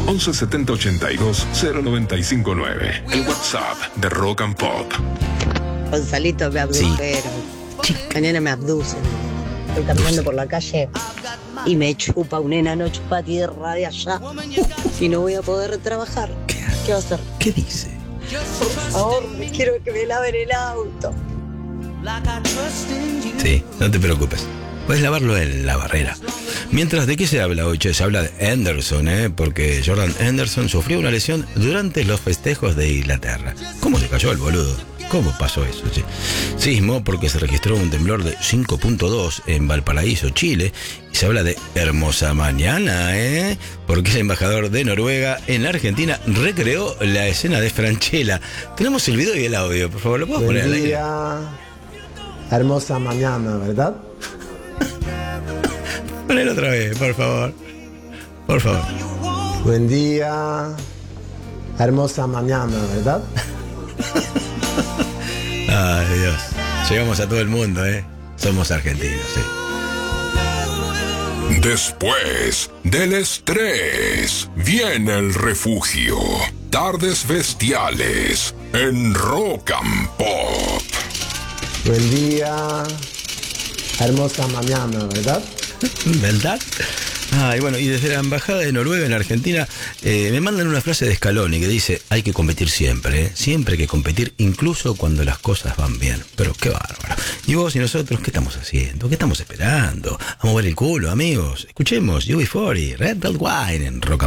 11 70 82 0959. El WhatsApp de Rock and Pop. Gonzalito, me abdujeron. Sí. Mañana me abducen. Estoy caminando por la calle y me chupa un enano, chupa tierra de allá. Y no voy a poder trabajar. ¿Qué va a hacer? ¿Qué dice? Por favor, quiero que me laven el auto. Sí, no te preocupes. Puedes lavarlo en la barrera. Mientras, ¿de qué se habla hoy? Che, se habla de Henderson, porque Jordan Henderson sufrió una lesión durante los festejos de Inglaterra. ¿Cómo le cayó al boludo? ¿Cómo pasó eso? Sí. Sismo porque se registró un temblor de 5.2 en Valparaíso, Chile. Y se habla de hermosa mañana, porque el embajador de Noruega en la Argentina recreó la escena de Francella. Tenemos el video y el audio, por favor, ¿lo puedo poner al aire? Hermosa mañana, ¿verdad? Ponelo otra vez, por favor. Por favor. Buen día. Hermosa mañana, ¿verdad? Ay, Dios. Llegamos a todo el mundo, Somos argentinos, sí. Después del estrés, viene el refugio. Tardes bestiales en Rock and Pop. Buen día. Hermosa mañana, ¿verdad? ¿Verdad? Y bueno, y desde la embajada de Noruega en Argentina me mandan una frase de Scaloni que dice: hay que competir siempre, siempre hay que competir, incluso cuando las cosas van bien. Pero qué bárbaro. Y vos y nosotros, ¿qué estamos haciendo? ¿Qué estamos esperando? A mover el culo, amigos. Escuchemos UB40, Red Red Wine en Rock and